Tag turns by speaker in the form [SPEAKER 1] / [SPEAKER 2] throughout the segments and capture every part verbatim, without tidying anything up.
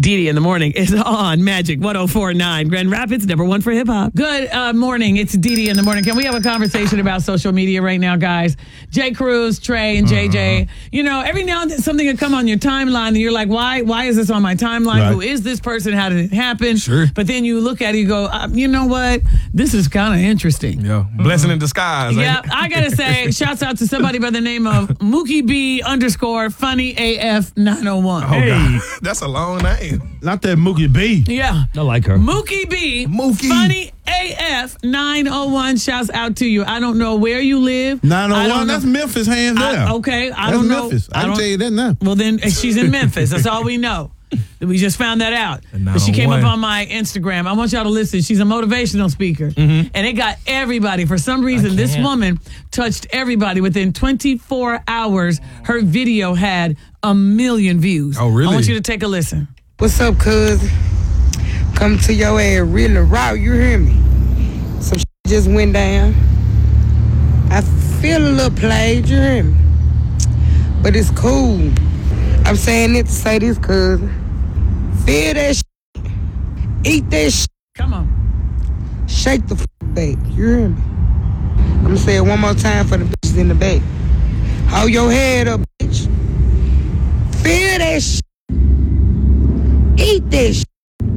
[SPEAKER 1] Dee Dee in the morning is on Magic one oh four point nine. Grand Rapids, number one for hip hop. Good uh, morning. It's Dee Dee in the morning. Can we have a conversation about social media right now, guys? Jay Cruz, Trey, and J J. Uh-huh. You know, every now and then something will come on your timeline and you're like, why Why is this on my timeline? Right. Who is this person? How did it happen?
[SPEAKER 2] Sure.
[SPEAKER 1] But then you look at it, you go, uh, you know what? This is kind of interesting.
[SPEAKER 2] Yeah. Blessing in disguise.
[SPEAKER 1] Yeah, I got to say, shouts out to somebody by the name of Mookie B underscore funny A F nine oh one.
[SPEAKER 2] Oh, hey. God. That's a long name.
[SPEAKER 3] Not that Mookie B.
[SPEAKER 1] Yeah.
[SPEAKER 4] I like her.
[SPEAKER 1] Mookie B.
[SPEAKER 2] Mookie.
[SPEAKER 1] Funny A F nine oh one. Shouts out to you. I don't know where you live.
[SPEAKER 3] nine oh one, that's Memphis hands
[SPEAKER 1] I,
[SPEAKER 3] down.
[SPEAKER 1] okay, I
[SPEAKER 3] that's
[SPEAKER 1] don't know.
[SPEAKER 3] Memphis. I, I can tell you that now.
[SPEAKER 1] Well, then she's in Memphis. That's all we know. We just found that out. But she came up on my Instagram. I want y'all to listen. She's a motivational speaker. Mm-hmm. And it got everybody. For some reason, this woman touched everybody. Within twenty-four hours, her video had a million views.
[SPEAKER 2] Oh, really?
[SPEAKER 1] I want you to take a listen.
[SPEAKER 5] What's up, cuz? Come to your ass really raw, you hear me? Some shit just went down. I feel a little played, you hear me? But it's cool. I'm saying it to say this, cuz. Feel that shit. Eat that shit.
[SPEAKER 1] Come on.
[SPEAKER 5] Shake the f*** back, you hear me? I'm gonna say it one more time for the bitches in the back. Hold your head up, bitch. Feel that shit. Eat that shit.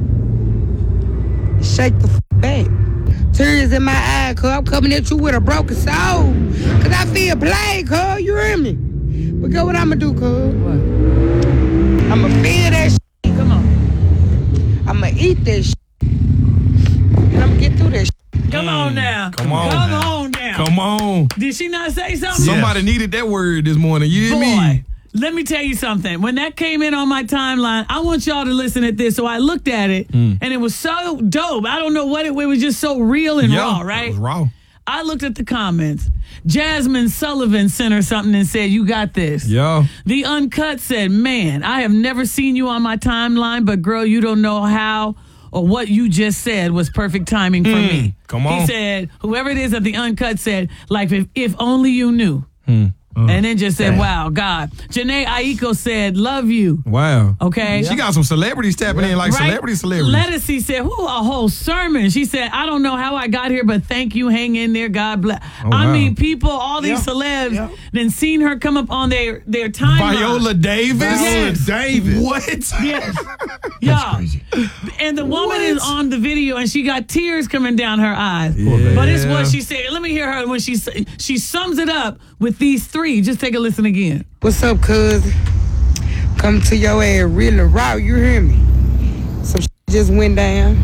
[SPEAKER 5] Shake the f*** back. Tears in my eye, cuz I'm coming at you with a broken soul. Cuz I feel played, cuz, you hear me? But guess what I'ma do, cuz?
[SPEAKER 1] What?
[SPEAKER 5] I'ma feel that shit.
[SPEAKER 1] Come on.
[SPEAKER 5] I'ma eat that shit. And I'ma get through that shit.
[SPEAKER 1] Come on now.
[SPEAKER 2] Come on.
[SPEAKER 1] Come on now.
[SPEAKER 2] Come on.
[SPEAKER 1] Did she not say something?
[SPEAKER 2] Somebody needed that word this morning. You hear
[SPEAKER 1] Boy,
[SPEAKER 2] me?
[SPEAKER 1] let me tell you something. When that came in on my timeline, I want y'all to listen at this. So I looked at it, mm. and it was so dope. I don't know what it, it was just so real and
[SPEAKER 2] yeah,
[SPEAKER 1] raw, right?
[SPEAKER 2] It was raw.
[SPEAKER 1] I looked at the comments. Jasmine Sullivan sent her something and said, you got this.
[SPEAKER 2] Yeah.
[SPEAKER 1] The Uncut said, man, I have never seen you on my timeline, but girl, you don't know how or what you just said was perfect timing for
[SPEAKER 2] mm.
[SPEAKER 1] me.
[SPEAKER 2] Come on.
[SPEAKER 1] He said, whoever it is at the Uncut said, like, if, if only you knew.
[SPEAKER 2] Mm.
[SPEAKER 1] Mm. And then just said, Dang. wow, God. Janae Aiko said, love you.
[SPEAKER 2] Wow.
[SPEAKER 1] Okay.
[SPEAKER 2] She got some celebrities tapping in like right? celebrity celebrities.
[SPEAKER 1] Lettucey said, who a whole sermon. She said, I don't know how I got here, but thank you. Hang in there. God bless. Oh, I wow. mean, people, all these yeah. celebs, yeah. then seen her come up on their, their timeline.
[SPEAKER 2] Viola Davis?
[SPEAKER 1] Yes.
[SPEAKER 3] Viola Davis.
[SPEAKER 2] What?
[SPEAKER 1] Yes. Yeah. And the woman what? is on the video and she got tears coming down her eyes. Yeah. But it's what she said. Let me hear her when she she sums it up with these three. Just take a listen again.
[SPEAKER 5] What's up, cuz? Come to your ass really raw, you hear me? Some shit just went down.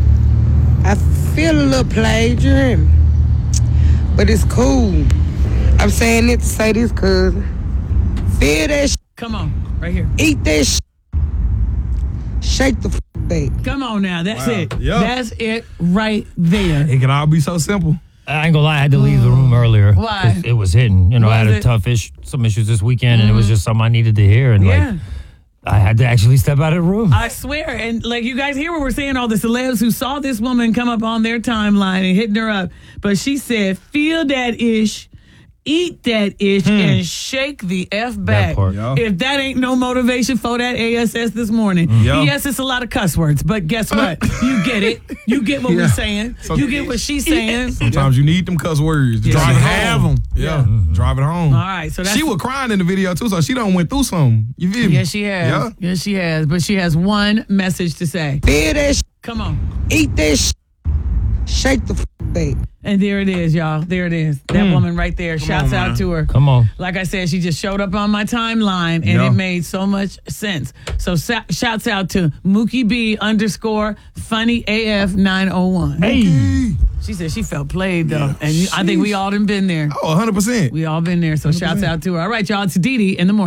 [SPEAKER 5] I feel a little played, you hear me? But it's cool. I'm saying it to say this, cuz. Feel that shit.
[SPEAKER 1] Come on, right here.
[SPEAKER 5] Eat that shit. Shake the f*** back.
[SPEAKER 1] Come on now, that's wow. it.
[SPEAKER 2] Yep.
[SPEAKER 1] That's it right there.
[SPEAKER 2] It can all be so simple.
[SPEAKER 4] I ain't gonna lie, I had to leave the room earlier.
[SPEAKER 1] Why?
[SPEAKER 4] It was hitting. You know,
[SPEAKER 1] was
[SPEAKER 4] I had a
[SPEAKER 1] it?
[SPEAKER 4] tough issue, some issues this weekend,
[SPEAKER 1] Mm-hmm.
[SPEAKER 4] and it was just something I needed to hear. And
[SPEAKER 1] yeah.
[SPEAKER 4] like, I had to actually step out of the room.
[SPEAKER 1] I swear. And like you guys hear what we're saying, all the celebs who saw this woman come up on their timeline and hitting her up. But she said, feel that ish, eat that ish, hmm. and shake the F back.
[SPEAKER 4] That
[SPEAKER 2] yeah.
[SPEAKER 1] If that ain't no motivation for that A S S this morning.
[SPEAKER 2] Yeah.
[SPEAKER 1] Yes, it's a lot of cuss words, but guess what? You get it. You get what yeah. we're saying. So, you get what she's saying.
[SPEAKER 2] Sometimes yeah. you need them cuss words to
[SPEAKER 1] yeah.
[SPEAKER 2] drive
[SPEAKER 1] it
[SPEAKER 2] have
[SPEAKER 1] home.
[SPEAKER 2] them. Yeah,
[SPEAKER 1] yeah.
[SPEAKER 2] Mm-hmm. drive it home.
[SPEAKER 1] All right, so that's
[SPEAKER 2] she was crying in the video too, so she done went through something. You feel me?
[SPEAKER 1] Yes, she has.
[SPEAKER 2] Yeah.
[SPEAKER 1] Yes, she has. But she has one message to say.
[SPEAKER 5] Feel that shit.
[SPEAKER 1] Come on.
[SPEAKER 5] Eat that shit. Shake the f*** back.
[SPEAKER 1] And there it is, y'all. There it is. That mm. woman right there.
[SPEAKER 2] Come
[SPEAKER 1] Shouts
[SPEAKER 2] on,
[SPEAKER 1] out to her.
[SPEAKER 4] Come on.
[SPEAKER 1] Like I said, she just showed up on my timeline, and
[SPEAKER 2] yeah.
[SPEAKER 1] it made so much sense. So sa- shouts out to Mookie B underscore funny A F nine oh one.
[SPEAKER 2] Hey.
[SPEAKER 1] She said she felt played, though.
[SPEAKER 2] Yeah.
[SPEAKER 1] And you, I think we all done been there.
[SPEAKER 2] Oh, one hundred percent.
[SPEAKER 1] We all been there. So one hundred percent. Shouts out to her. All right, y'all. It's Dee Dee in the morning.